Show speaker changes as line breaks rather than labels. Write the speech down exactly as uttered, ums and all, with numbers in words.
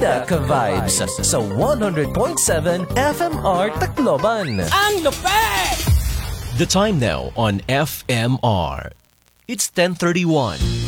Bida ka Vibes sa one hundred point seven F M R Tacloban.
Ang lupet!
The time now on F M R. It's ten thirty-one.